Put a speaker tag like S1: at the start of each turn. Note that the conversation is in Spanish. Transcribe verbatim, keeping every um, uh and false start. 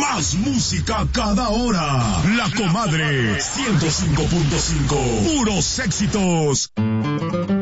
S1: Más música cada hora. La Comadre ciento cinco punto cinco. Puros éxitos.